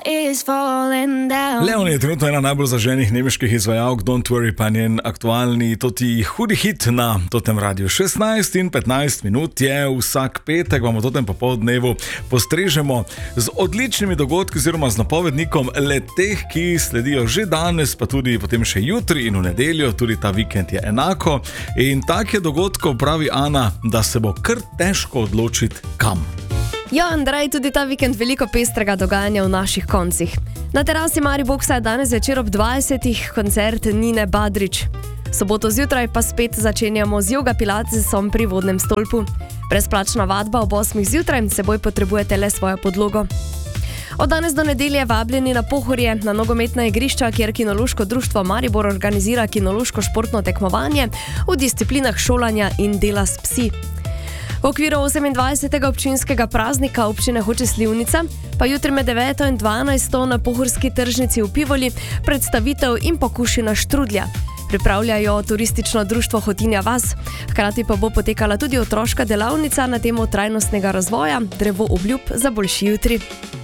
is falling down. Leon je trenutno ena najbolj zaženih nemških izvajalk, Don't Worry, pa njen aktualni toti hudi hit na totem radiju. 16 in 15 minut je vsak petek, vam v totem popoldnevu postrežemo z odličnimi dogodki oziroma z napovednikom leteh, ki sledijo že danes, pa tudi potem še jutri in v nedeljo, tudi ta vikend je enako. In tak je dogodkov, pravi Ana, da se bo kar težko odločiti kam. Ja, Andrej, tudi ta vikend veliko pestrega dogajanja v naših koncih. Na terasi Mariboxa je danes večer ob 20. koncert Nine Badrić. Soboto zjutraj pa spet začenjamo z yoga pilatesom pri vodnem stolpu. Brezplačna vadba ob 8. zjutraj, seboj potrebujete le svojo podlogo. Od danes do nedelje vabljeni na Pohorje, na nogometna igrišča, kjer Kinološko društvo Maribor organizira kinološko športno tekmovanje v disciplinah šolanja in dela s psi. V okviru 28. občinskega praznika občine Hoče Slivnica pa jutri med 9 in 12 na pohorski tržnici v Pivoli predstavitev in pokušina štrudlja. Pripravljajo turistično društvo Hotinja vas, hkrati pa bo potekala tudi otroška delavnica na temo trajnostnega razvoja, drevo obljub za boljši jutri.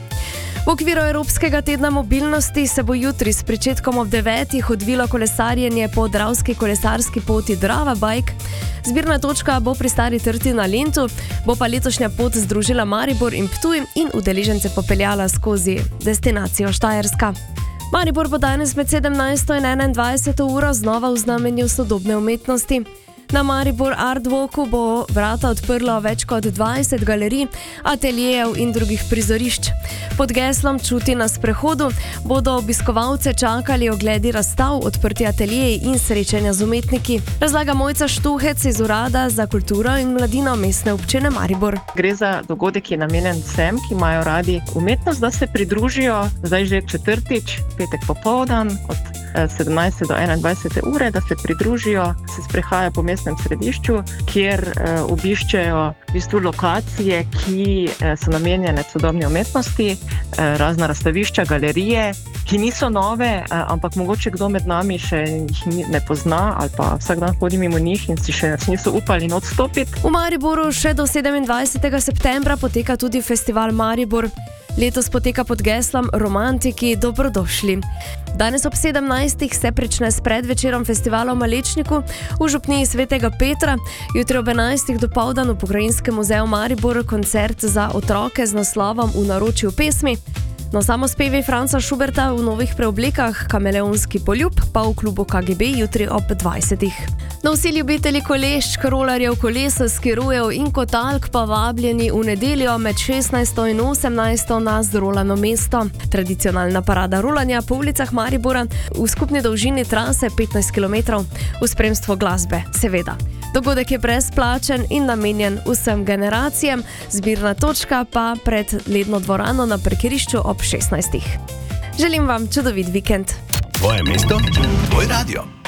V okviru Evropskega tedna mobilnosti se bo jutri s pričetkom ob 9. odvilo kolesarjenje po dravski kolesarski poti Drava Bike. Zbirna točka bo pri Stari trti na Lentu, bo pa letošnja pot združila Maribor in Ptuj in udeležence popeljala skozi destinacijo Štajerska. Maribor bo danes med 17. in 21. uro znova v znamenju sodobne umetnosti. Na Maribor Art Walku bo vrata odprlo več kot 20 galerij, ateljejev in drugih prizorišč. Pod geslom Čuti na sprehodu bodo obiskovalce čakali ogledi razstav, odprti ateljeji in srečanja z umetniki. Razlaga Mojca Štuhec iz Urada za kulturo in mladino Mestne občine Maribor. Gre za dogodek, ki je namenjen vsem, ki imajo radi umetnost, da se pridružijo zdaj že četrtič, petek popoldan od 17. do 21. ure, da se pridružijo, se sprehajajo po mestnem središču, kjer obiščejo v bistvu lokacije, ki so namenjene sodobni umetnosti, razna razstavišča, galerije, ki niso nove, ampak mogoče kdo med nami še jih ne pozna ali pa vsak dan hodi mimo njih in si še niso upali odstopiti. V Mariboru še do 27. septembra poteka tudi festival Maribor. Letos poteka pod geslom Romantiki dobrodošli. Danes ob 17. se prične s predvečerom festivala v Malečniku v župniji Svetega Petra, jutri ob 11. dopoldan v Pokrajinskem muzeju Maribor koncert za otroke z naslovom V naročju pesmi. No, samospevi Franca Schuberta v novih preoblekah, Kameleonski poljub pa v klubu KGB jutri ob 20. No, vsi ljubitelji kolešč, rolarjev, kolesa, skirujev in kotalk pa vabljeni v nedeljo med 16. in 18. na Zrolano mesto. Tradicionalna parada rolanja po ulicah Maribora v skupni dolžini trase 15 km, v spremstvu glasbe, seveda. Dogodek je brezplačen in namenjen vsem generacijam, zbirna točka pa pred ledno dvorano na parkirišču ob 16. Želim vam čudovit vikend. Tvoje mesto, tvoj radio.